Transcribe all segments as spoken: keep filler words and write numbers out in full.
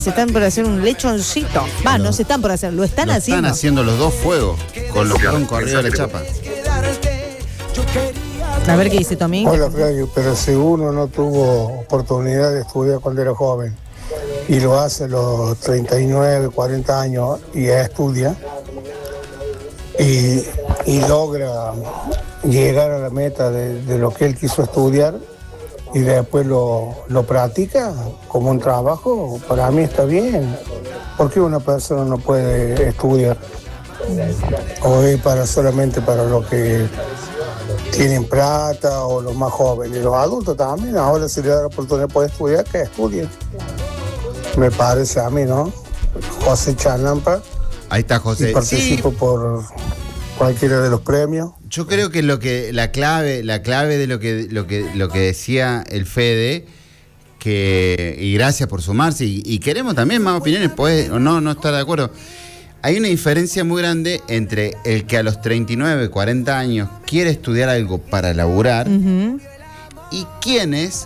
Se están por hacer un lechoncito. Va, no se están por hacer, lo están lo haciendo. Están haciendo los dos fuegos con lo que han corrido de la chapa. A ver qué dice Tommy. Hola, Flavio, pero si uno no tuvo oportunidad de estudiar cuando era joven y lo hace a los treinta y nueve, cuarenta años y ya estudia y, y logra llegar a la meta de, de lo que él quiso estudiar y después lo, lo practica como un trabajo, para mí está bien. ¿Por qué una persona no puede estudiar? ¿O es para solamente para los que tienen plata o los más jóvenes? Y los adultos también, ahora si le da la oportunidad de poder estudiar, que estudien. Me parece a mí, ¿no? José Chanampa. Ahí está José. Y participo sí. por cualquiera de los premios. Yo creo que lo que la clave, la clave de lo que lo que lo que decía el Fede, que y gracias por sumarse y, y queremos también más opiniones, pues o no no estar de acuerdo. Hay una diferencia muy grande entre el que a los treinta y nueve, cuarenta años quiere estudiar algo para laburar uh-huh. y quienes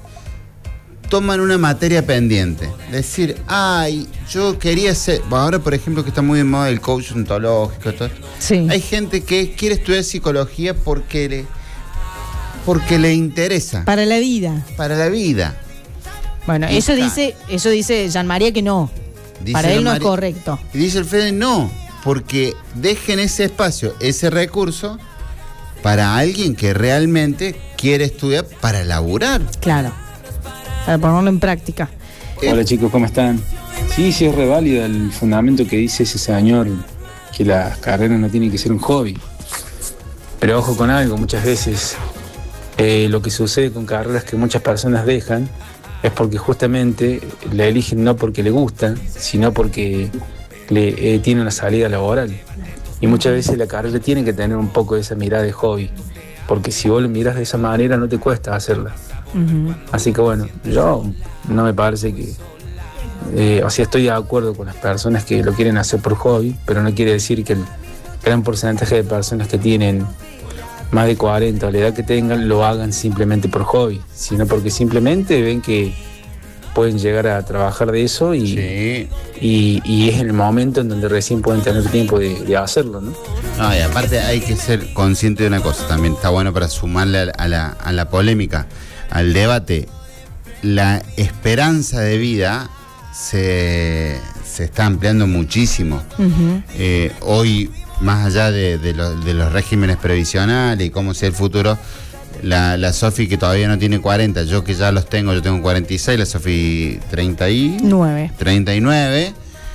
toman una materia pendiente. Decir, ay, yo quería ser... Ahora, por ejemplo, que está muy de moda el coach ontológico. Todo. Sí. Hay gente que quiere estudiar psicología porque le, porque le interesa. Para la vida. Para la vida. Bueno, y eso está. dice eso dice Jean María que no. Dice Para él no María, es correcto. Y dice el Fede, no, porque dejen ese espacio, ese recurso, para alguien que realmente quiere estudiar para laburar. Claro. Para ponerlo en práctica. Hola chicos, ¿cómo están? Sí, sí es re válido el fundamento que dice ese señor, que las carreras no tienen que ser un hobby. Pero ojo con algo, muchas veces eh, lo que sucede con carreras que muchas personas dejan es porque justamente la eligen no porque le gustan, sino porque le eh, tiene una salida laboral. Y muchas veces la carrera tiene que tener un poco de esa mirada de hobby, porque si vos lo mirás de esa manera no te cuesta hacerla. Uh-huh. Así que bueno, yo no me parece que... Eh, o sea, estoy de acuerdo con las personas que lo quieren hacer por hobby, pero no quiere decir que el gran porcentaje de personas que tienen más de cuarenta o la edad que tengan lo hagan simplemente por hobby, sino porque simplemente ven que pueden llegar a trabajar de eso y, sí. y, y es el momento en donde recién pueden tener tiempo de, de hacerlo, ¿no? No, y aparte hay que ser consciente de una cosa, también está bueno para sumarle a, a, la, a la polémica, al debate. La esperanza de vida se, se está ampliando muchísimo. Uh-huh. Eh, hoy, más allá de, de, lo, de los regímenes previsionales y cómo sea el futuro, la, la Sofi que todavía no tiene cuarenta, yo que ya los tengo, yo tengo cuarenta y seis, la Sofi treinta y nueve. treinta y nueve.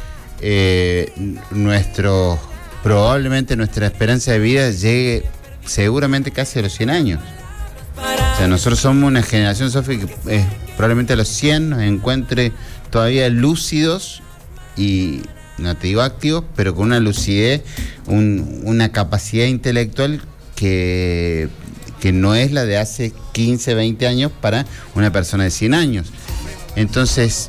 Eh, nuestro, probablemente nuestra esperanza de vida llegue seguramente casi a los cien años. O sea, nosotros somos una generación, Sofi, que eh, probablemente a los cien nos encuentre todavía lúcidos y, no te digo activos, pero con una lucidez, un, una capacidad intelectual que, que no es la de hace quince, veinte años para una persona de cien años. Entonces,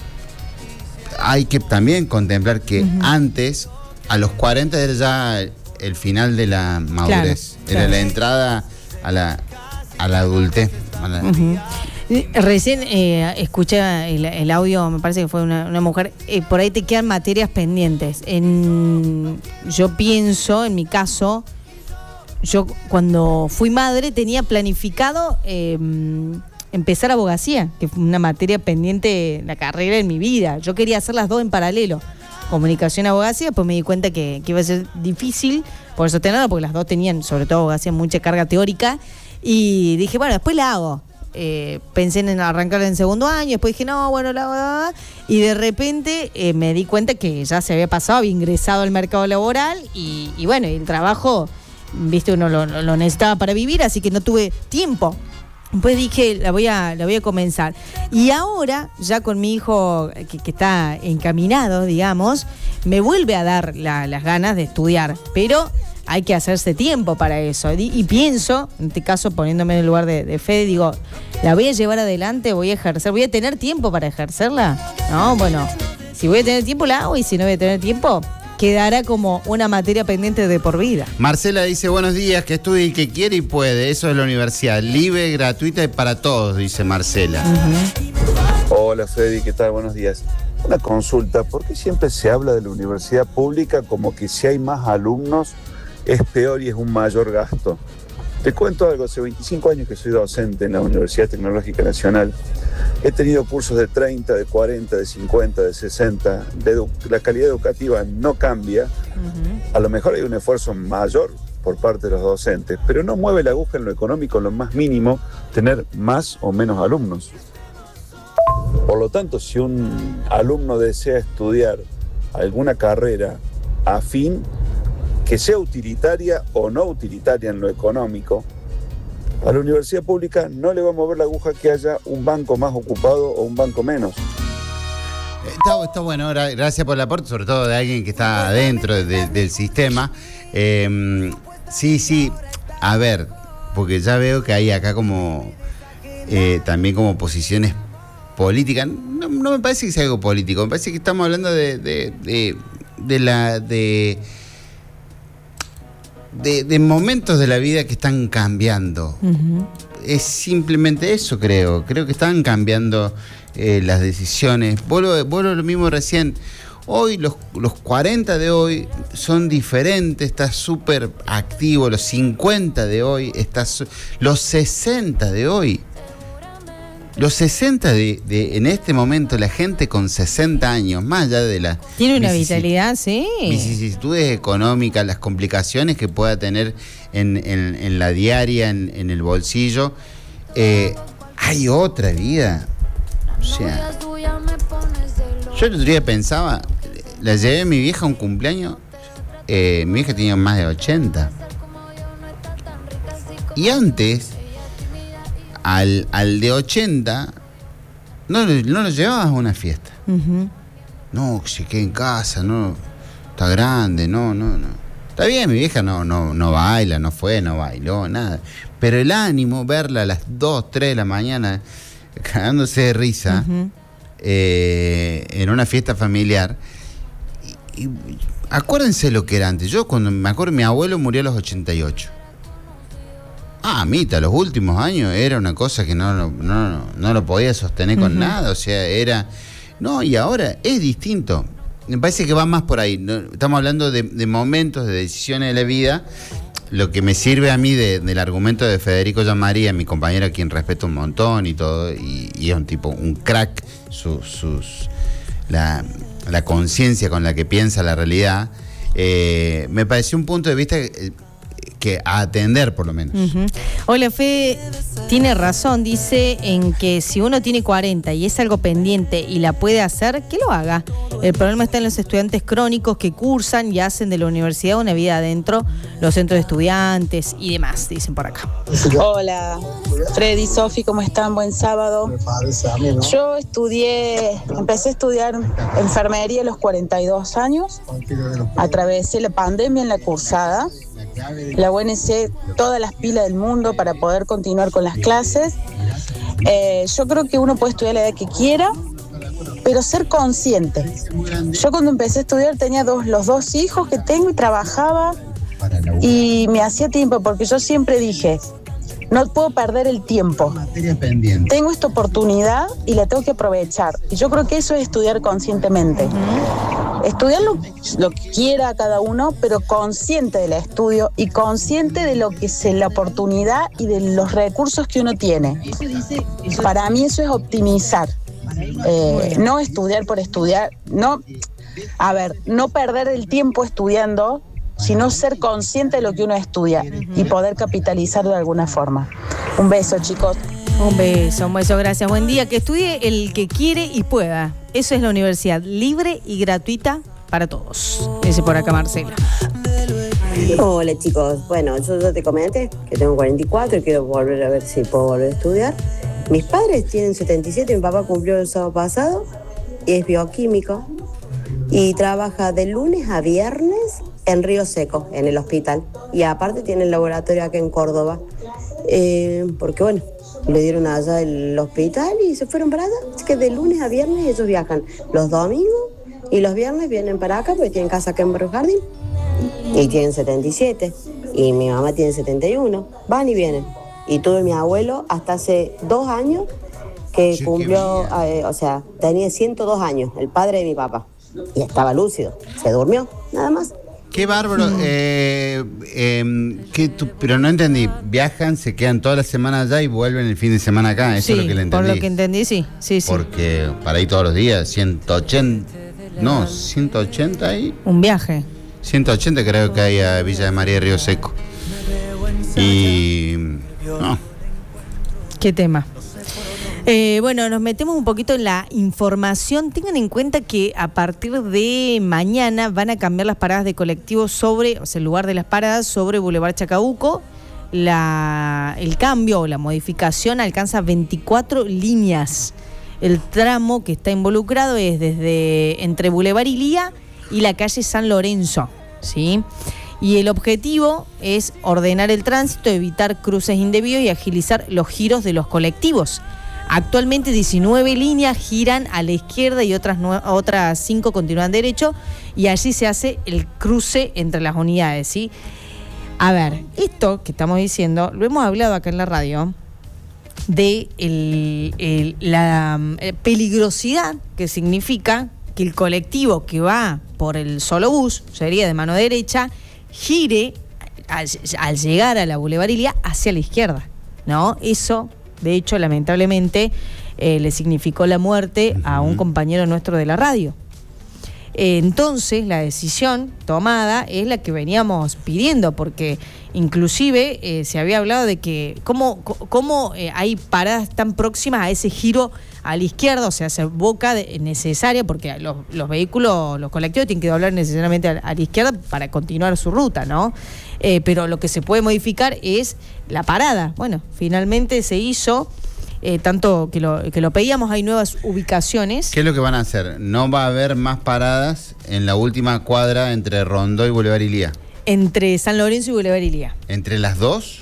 hay que también contemplar que uh-huh. antes, a los cuarenta era ya el final de la madurez, claro, era claro. la entrada a la, a la adultez. A la... Uh-huh. Recién eh, escuché el, el audio, me parece que fue una, una mujer, eh, por ahí te quedan materias pendientes. En, yo pienso, en mi caso, yo cuando fui madre tenía planificado eh, empezar abogacía, que fue una materia pendiente, la carrera en mi vida. Yo quería hacer las dos en paralelo, comunicación y abogacía, pues me di cuenta que, que iba a ser difícil por sostenerlo, porque las dos tenían, sobre todo abogacía, mucha carga teórica, y dije, bueno, después la hago. Eh, pensé en arrancar en segundo año, después dije no, bueno, la, la, la, y de repente eh, me di cuenta que ya se había pasado, había ingresado al mercado laboral y, y bueno, el trabajo, viste, uno lo, lo necesitaba para vivir, así que no tuve tiempo. Después dije, la voy a, la voy a comenzar. Y ahora, ya con mi hijo que, que está encaminado, digamos, me vuelve a dar la, las ganas de estudiar, pero hay que hacerse tiempo para eso. Y, y pienso, en este caso poniéndome en el lugar de, de Fede, digo, ¿la voy a llevar adelante? ¿Voy a ejercer? ¿Voy a tener tiempo para ejercerla? No, bueno, si voy a tener tiempo la hago y si no voy a tener tiempo, quedará como una materia pendiente de por vida. Marcela dice, buenos días, que estudie el que quiere y puede. Eso es la universidad, libre, gratuita y para todos, dice Marcela. Uh-huh. Hola Fede, ¿qué tal? Buenos días. Una consulta, ¿por qué siempre se habla de la universidad pública como que si hay más alumnos es peor y es un mayor gasto? Te cuento algo, hace veinticinco años que soy docente en la Universidad Tecnológica Nacional. He tenido cursos de treinta, de cuarenta, de cincuenta, de sesenta. De la calidad educativa no cambia. Uh-huh. A lo mejor hay un esfuerzo mayor por parte de los docentes, pero no mueve la aguja en lo económico lo más mínimo tener más o menos alumnos. Por lo tanto, si un alumno desea estudiar alguna carrera afín, que sea utilitaria o no utilitaria en lo económico, a la universidad pública no le va a mover la aguja que haya un banco más ocupado o un banco menos. Está, está bueno, gracias por el aporte, sobre todo de alguien que está dentro de, del sistema. Eh, sí, sí, a ver, porque ya veo que hay acá como eh, también como posiciones política, no, no me parece que sea algo político, me parece que estamos hablando de de, de, de la de, de de momentos de la vida que están cambiando. Uh-huh. Es simplemente eso, creo. Creo que están cambiando eh, las decisiones. Vuelvo, vuelvo lo mismo recién. Hoy los, los cuarenta de hoy son diferentes, está súper activo. Los cincuenta de hoy, está su, los sesenta de hoy. Los sesenta de, de en este momento, la gente con sesenta años, más allá de la... Tiene una vitalidad, sí. Vicisitudes económicas, las complicaciones que pueda tener en, en, en la diaria, en, en el bolsillo. Eh, hay otra vida. O sea, yo el otro día pensaba, la llevé a mi vieja a un cumpleaños, eh, mi vieja tenía más de ochenta. Y antes... Al, al de ochenta no, no lo llevabas a una fiesta. Uh-huh. No, que se quede en casa, no, está grande, no, no, no. Está bien, mi vieja no, no, no baila, no fue, no bailó, nada. Pero el ánimo, verla a las dos, tres de la mañana, cagándose de risa, uh-huh. eh, en una fiesta familiar. Y, y, acuérdense lo que era antes. Yo cuando me acuerdo, mi abuelo murió a los ochenta y ocho. Ah, Mita, los últimos años era una cosa que no, no, no, no lo podía sostener con uh-huh. nada, o sea, era... No, y ahora es distinto. Me parece que va más por ahí. ¿No? Estamos hablando de, de momentos, de decisiones de la vida. Lo que me sirve a mí de, del argumento de Federico Gianmaría, mi compañero a quien respeto un montón y todo, y, y es un tipo, un crack, sus, sus, la, la conciencia con la que piensa la realidad, eh, me pareció un punto de vista... Eh, que a atender por lo menos. Uh-huh. Hola, Fe tiene razón, dice en que si uno tiene cuarenta y es algo pendiente y la puede hacer, que lo haga. El problema está en los estudiantes crónicos que cursan y hacen de la universidad una vida adentro, los centros de estudiantes y demás, dicen por acá. Hola, Freddy, Sofi, ¿cómo están? Buen sábado. Yo estudié, empecé a estudiar enfermería a los cuarenta y dos años, atravesé la pandemia en la cursada. La U N C, todas las pilas del mundo para poder continuar con las clases. Eh, yo creo que uno puede estudiar a la edad que quiera, pero ser consciente. Yo cuando empecé a estudiar tenía dos, los dos hijos que tengo y trabajaba y me hacía tiempo porque yo siempre dije, no puedo perder el tiempo. Tengo esta oportunidad y la tengo que aprovechar. Y yo creo que eso es estudiar conscientemente. Estudiar lo, lo que quiera cada uno, pero consciente del estudio y consciente de lo que es la oportunidad y de los recursos que uno tiene. Para mí eso es optimizar. Eh, no estudiar por estudiar. No, a ver, no perder el tiempo estudiando, sino ser consciente de lo que uno estudia y poder capitalizarlo de alguna forma. Un beso, chicos. Un beso, un beso, gracias. Buen día. Que estudie el que quiere y pueda. Eso es la universidad, libre y gratuita para todos. Dice por acá Marcela. Hola, chicos. Bueno, yo ya te comenté que tengo cuarenta y cuatro y quiero volver a ver si puedo volver a estudiar. Mis padres tienen setenta y siete, mi papá cumplió el sábado pasado y es bioquímico y trabaja de lunes a viernes en Río Seco, en el hospital. Y aparte tiene el laboratorio acá en Córdoba. Eh, porque bueno, le dieron allá el hospital y se fueron para allá. Así que de lunes a viernes ellos viajan los domingos y los viernes vienen para acá porque tienen casa acá en Barrio Jardín. Y tienen setenta y siete. Y mi mamá tiene setenta y uno. Van y vienen. Y tuve mi abuelo hasta hace dos años que Sí, cumplió, qué bien. eh, o sea, tenía ciento dos años, el padre de mi papá. Y estaba lúcido, se durmió, nada más. Qué bárbaro. Mm. Eh, eh, que tú- pero no entendí. Viajan, se quedan toda la semana allá y vuelven el fin de semana acá. Eso Sí, es lo que le entendí. por lo que entendí, sí, sí, sí. Porque para ir todos los días, ciento ochenta. No, ciento ochenta ahí. Un viaje. ciento ochenta creo que hay a Villa de María de Río Seco. Y. No. ¿Qué tema? Eh, bueno, nos metemos un poquito en la información. Tengan en cuenta que a partir de mañana van a cambiar las paradas de colectivos sobre, o sea, el lugar de las paradas sobre Boulevard Chacabuco. La, el cambio o la modificación alcanza veinticuatro líneas. El tramo que está involucrado es desde entre Boulevard Ilía y la calle San Lorenzo, ¿sí? Y el objetivo es ordenar el tránsito, evitar cruces indebidos y agilizar los giros de los colectivos. Actualmente diecinueve líneas giran a la izquierda y otras, nue- otras cinco continúan derecho, y allí se hace el cruce entre las unidades, ¿sí? A ver, esto que estamos diciendo, lo hemos hablado acá en la radio, de el- el- la eh, peligrosidad que significa que el colectivo que va por el solo bus, sería de mano derecha, gire al, al llegar a la Boulevard Ilía hacia la izquierda, ¿no? Eso, de hecho, lamentablemente, eh, le significó la muerte a un compañero nuestro de la radio. Eh, entonces, la decisión tomada es la que veníamos pidiendo, porque inclusive eh, se había hablado de que cómo, cómo eh, hay paradas tan próximas a ese giro a la izquierda, o sea, se boca de, necesaria, porque los, los vehículos, los colectivos tienen que doblar necesariamente a, a la izquierda para continuar su ruta, ¿no? Eh, pero lo que se puede modificar es la parada. Bueno, finalmente se hizo, eh, tanto que lo, que lo pedíamos, hay nuevas ubicaciones. ¿Qué es lo que van a hacer? No va a haber más paradas en la última cuadra entre Rondó y Boulevard Ilía. Entre San Lorenzo y Boulevard Ilía. ¿Entre las dos?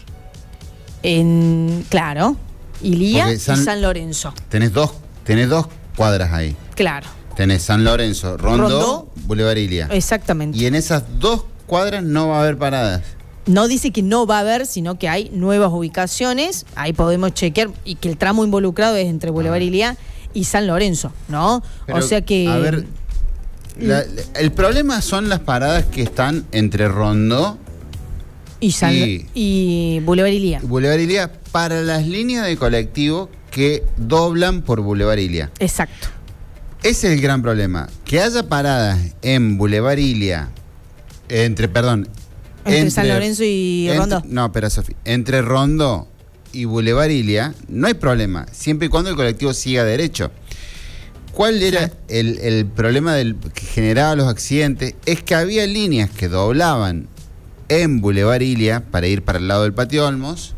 En, claro, Ilía Porque San- y San Lorenzo. Tenés dos, tenés dos cuadras ahí. Claro, Tenés San Lorenzo, Rondó, Rondó. Boulevard Ilía. exactamente. Y en esas dos cuadras no va a haber paradas. No dice que no va a haber, sino que hay nuevas ubicaciones. Ahí podemos chequear, y que el tramo involucrado es entre Boulevard Ilía y San Lorenzo, ¿no? Pero, o sea que... A ver, la- el problema son las paradas que están entre Rondó y, San, y- y Boulevard Ilía. y Boulevard Ilía para las líneas de colectivo que doblan por Boulevard Ilía. Exacto. Ese es el gran problema. Que haya paradas en Boulevard Ilía, entre, perdón, Entre San Lorenzo y entre- Rondó. No, pero Sofía, entre Rondó y Boulevard Ilía no hay problema, siempre y cuando el colectivo siga derecho. ¿Cuál era el, el problema del, que generaba los accidentes? Es que había líneas que doblaban en Boulevard Ilía para ir para el lado del Patio Olmos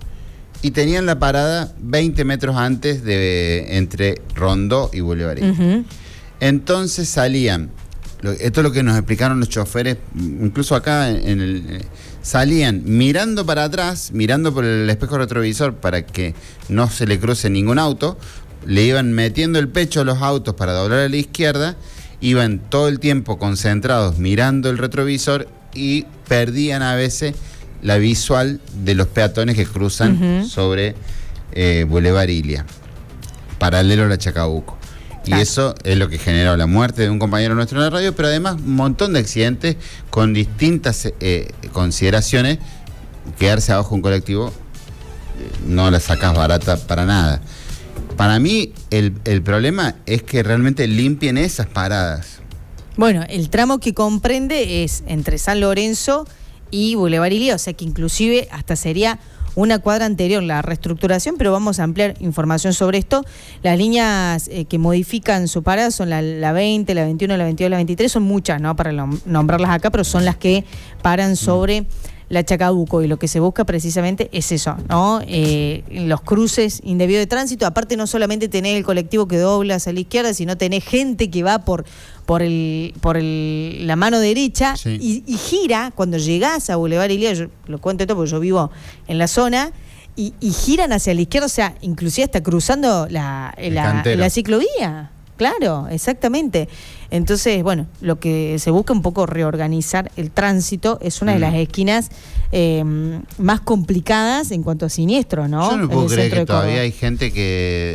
y tenían la parada veinte metros antes de entre Rondó y Boulevard Ilía. Ujú. Entonces salían, lo- esto es lo que nos explicaron los choferes, incluso acá en, en el... eh, salían mirando para atrás, mirando por el espejo retrovisor para que no se le cruce ningún auto, le iban metiendo el pecho a los autos para doblar a la izquierda, iban todo el tiempo concentrados mirando el retrovisor y perdían a veces la visual de los peatones que cruzan Ujú. sobre eh, Boulevard Ilía, paralelo a la Chacabuco. Y Claro. eso es lo que generó la muerte de un compañero nuestro en la radio, pero además un montón de accidentes con distintas eh, consideraciones. Quedarse abajo un colectivo eh, no la sacas barata para nada. Para mí el, el problema es que realmente limpien esas paradas. Bueno, el tramo que comprende es entre San Lorenzo y Boulevard Ilía, o sea que inclusive hasta sería una cuadra anterior la reestructuración, pero vamos a ampliar información sobre esto. Las líneas eh, que modifican su parada son la, la veinte, la veintiuno, la veintidós, la veintitrés, son muchas, ¿no? Para nom- nombrarlas acá, pero son las que paran sobre la Chacabuco, y lo que se busca precisamente es eso, ¿no? Eh, los cruces indebidos de tránsito. Aparte, no solamente tenés el colectivo que dobla hacia la izquierda, sino tenés gente que va por por el por el, la mano derecha, Sí. y, y gira cuando llegás a Boulevard Ilía. Yo lo cuento esto porque yo vivo en la zona, y, y giran hacia la izquierda, o sea, inclusive hasta cruzando la, El la, cantero. la ciclovía. Claro, exactamente. Entonces, bueno, lo que se busca un poco reorganizar el tránsito. Es una de Mm. las esquinas eh, más complicadas en cuanto a siniestro, ¿no? Yo no En puedo el creer centro que de todavía Córdoba. hay gente que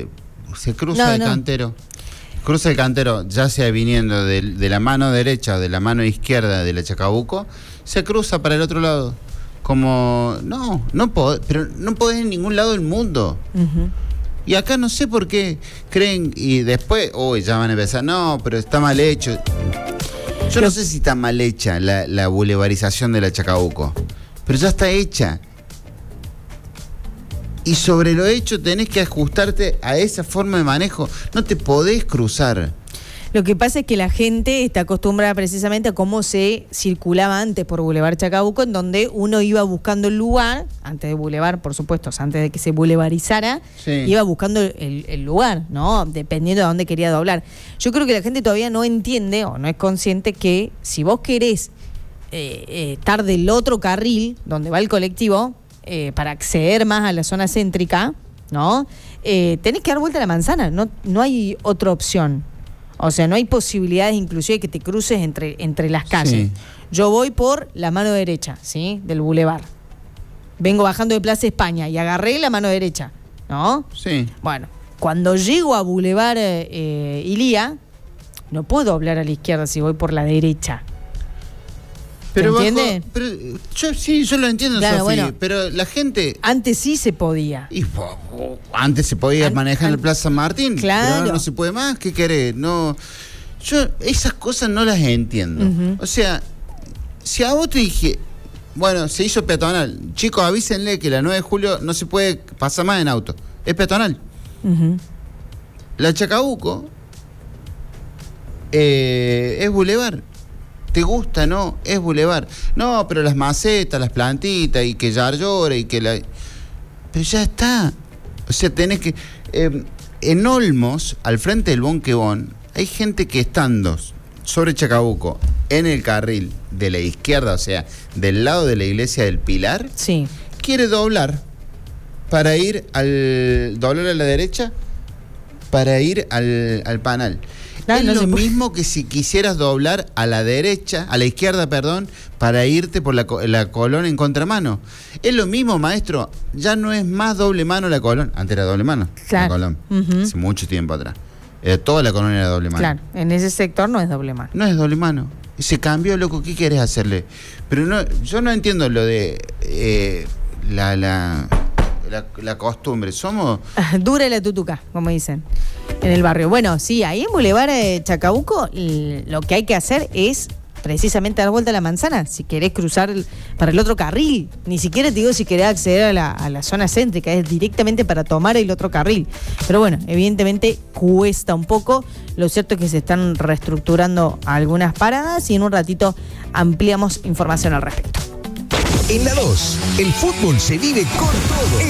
se cruza No, el no. cantero. Cruza el cantero, ya sea viniendo de, de la mano derecha o de la mano izquierda de la Chacabuco, se cruza para el otro lado. Como, no, no podés, pero no podés en ningún lado del mundo. Uh-huh. Y acá no sé por qué creen, y después, uy, ya van a empezar, no, pero está mal hecho. Yo no sé si está mal hecha la, la bulevarización de la Chacabuco, pero ya está hecha. Y sobre lo hecho tenés que ajustarte a esa forma de manejo. No te podés cruzar. Lo que pasa es que la gente está acostumbrada precisamente a cómo se circulaba antes por Boulevard Chacabuco, en donde uno iba buscando el lugar, antes de Boulevard, por supuesto, o sea, antes de que se bulevarizara, Sí. iba buscando el, el lugar, ¿no? Dependiendo de dónde quería doblar. Yo creo que la gente todavía no entiende o no es consciente que si vos querés eh, eh, estar del otro carril, donde va el colectivo, eh, para acceder más a la zona céntrica, ¿no? Eh, tenés que dar vuelta a la manzana, no, no hay otra opción. O sea, no hay posibilidades inclusive que te cruces entre, entre las calles. Sí. Yo voy por la mano derecha, ¿sí? Del bulevar. Vengo bajando de Plaza España y agarré la mano derecha, ¿no? Sí. Bueno, cuando llego a Boulevard eh, Ilía, no puedo doblar a la izquierda si voy por la derecha. Pero ¿Se bajo- entiende? pero yo sí, yo lo entiendo, Claro, Sofi, bueno. pero la gente... Antes sí se podía. Y, po, po, antes se podía An- manejar en an- el Plaza San Martín, Claro. pero ahora no se puede más. ¿Qué querés? No, yo esas cosas no las entiendo. Ujú. O sea, si a vos te dije, bueno, se hizo peatonal, chicos, avísenle que la nueve de julio no se puede pasar más en auto, es peatonal. Uh-huh. La Chacabuco eh, es bulevar. ¿Te gusta? No, es bulevar. No, pero las macetas, las plantitas y que ya llore y que la... Pero ya está. O sea, tenés que... Eh, en Olmos, al frente del Bonquebón, hay gente que estando sobre Chacabuco, en el carril de la izquierda, o sea, del lado de la iglesia del Pilar, Sí. quiere doblar para ir al... doblar a la derecha para ir al, al Panal. Ah, es no lo se puede. mismo que si quisieras doblar a la derecha, a la izquierda, perdón, para irte por la, co- la Colón en contramano. Es lo mismo, maestro. Ya no es más doble mano la Colón. Antes era doble mano Claro. la Colón. Ujú. Hace mucho tiempo atrás. Eh, toda la Colón era doble mano. Claro, en ese sector no es doble mano. No es doble mano. Y se cambió, loco. ¿Qué quieres hacerle? Pero no, yo no entiendo lo de eh, la, la, la, la costumbre. Somos... Dura la tutuca, como dicen en el barrio. Bueno, sí, ahí en Boulevard eh, Chacabuco l- lo que hay que hacer es precisamente dar vuelta a la manzana si querés cruzar el- para el otro carril. Ni siquiera te digo si querés acceder a la, a la zona céntrica, es directamente para tomar el otro carril. Pero bueno, evidentemente cuesta un poco. Lo cierto es que se están reestructurando algunas paradas y en un ratito ampliamos información al respecto. En la dos, el fútbol se vive con todo.